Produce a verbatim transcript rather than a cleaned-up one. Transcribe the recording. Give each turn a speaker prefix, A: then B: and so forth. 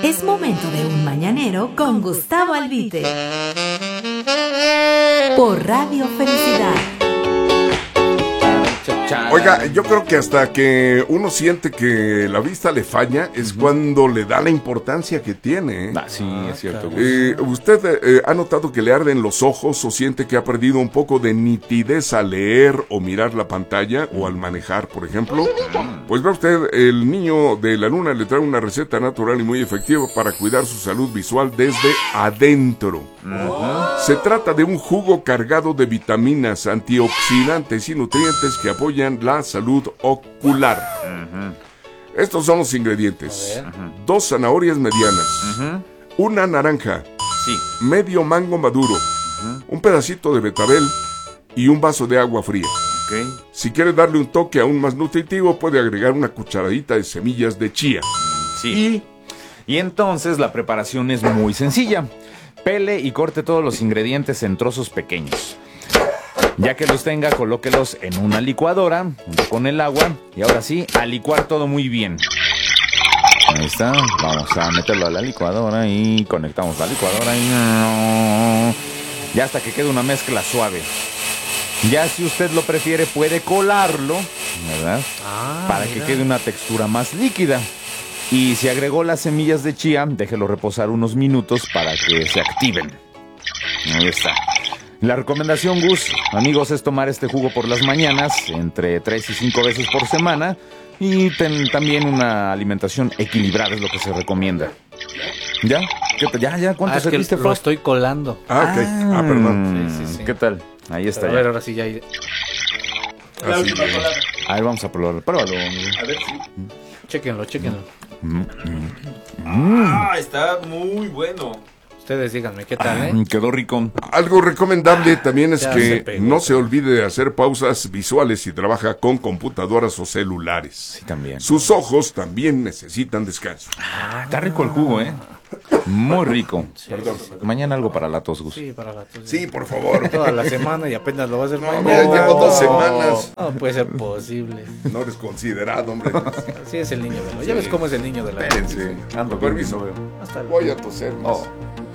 A: Es momento de un mañanero con Gustavo Albite. Por Radio Felicidad.
B: Oiga, yo creo que hasta que uno siente que la vista le falla es uh-huh. cuando le da la importancia que tiene.
C: Ah, sí, es cierto.
B: Eh, ¿Usted eh, ha notado que le arden los ojos o siente que ha perdido un poco de nitidez al leer o mirar la pantalla o al manejar, por ejemplo? Pues ve usted, el niño de la luna le trae una receta natural y muy efectiva para cuidar su salud visual desde adentro. Uh-huh. Se trata de un jugo cargado de vitaminas, antioxidantes y nutrientes que apoyan la salud ocular. Uh-huh. Estos son los ingredientes: uh-huh. dos zanahorias medianas, uh-huh. una naranja, sí. medio mango maduro, uh-huh. un pedacito de betabel y un vaso de agua fría. Okay. Si quiere darle un toque aún más nutritivo, puede agregar una cucharadita de semillas de chía.
C: Sí. Y, y entonces la preparación es muy sencilla. Pele y corte todos los ingredientes en trozos pequeños. Ya que los tenga, colóquelos en una licuadora junto con el agua y ahora sí, a licuar todo muy bien. Ahí está, vamos a meterlo a la licuadora y conectamos la licuadora y ya hasta que quede una mezcla suave. Ya si usted lo prefiere puede colarlo, ¿verdad? Ah, para mira. que quede una textura más líquida. Y si agregó las semillas de chía, déjelo reposar unos minutos para que se activen. Ahí está. La recomendación, Gus, amigos, es tomar este jugo por las mañanas, entre tres y cinco veces por semana, y ten, también una alimentación equilibrada es lo que se recomienda. ¿Ya? ¿Qué tal? ¿Ya, ya? ¿Cuánto
D: ah,
C: serviste,
D: es que lo estoy colando.
B: Ah, ok. Ah, ah perdón.
C: Sí, sí, sí. ¿Qué tal? Ahí está.
D: Pero a ver, ahora sí ya hay...
E: La última colada.
C: A ver, vamos a probarlo. Pruébalo.
E: A ver, sí.
D: Chéquenlo, chéquenlo.
C: Mm, mm, mm.
E: Ah, está muy bueno.
D: Ustedes díganme, ¿qué tal, eh?
C: Ah, quedó rico.
B: Algo recomendable también es
D: ya
B: que
D: se pegó,
B: no se olvide de hacer pausas visuales si trabaja con computadoras o celulares.
C: Sí, también.
B: Sus ojos también necesitan descanso.
C: Ah, está rico el jugo, ¿eh? Muy rico.
D: Sí,
B: Perdón.
D: sí, sí.
C: Mañana algo para la tos, Gus.
D: Sí, para la tos.
B: Sí, por favor.
D: Toda la semana y apenas lo va a hacer
B: No,
D: mañana.
B: ya llevo dos semanas.
D: No puede ser posible.
B: No eres considerado, hombre.
D: Así es el niño de la... Ya ves cómo es el niño de la...
B: Espérense.
C: Ando
B: Permiso.
C: no veo.
D: Hasta el...
B: Voy a toser más.
C: Oh.